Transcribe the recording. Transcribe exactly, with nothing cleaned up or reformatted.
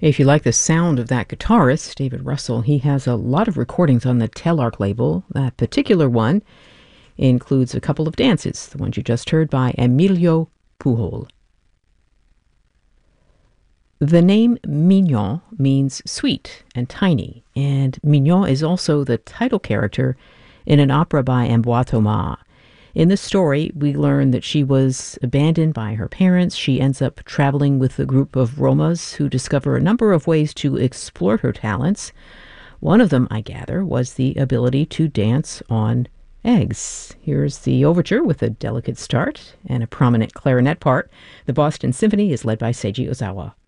If you like the sound of that guitarist, David Russell, he has a lot of recordings on the Telarc label. That particular one includes a couple of dances, the ones you just heard by Emilio Pujol. The name Mignon means sweet and tiny, and Mignon is also the title character in an opera by Ambroise Thomas. In the story, we learn that she was abandoned by her parents. She ends up traveling with a group of Romas who discover a number of ways to exploit her talents. One of them, I gather, was the ability to dance on eggs. Here's the overture with a delicate start and a prominent clarinet part. The Boston Symphony is led by Seiji Ozawa.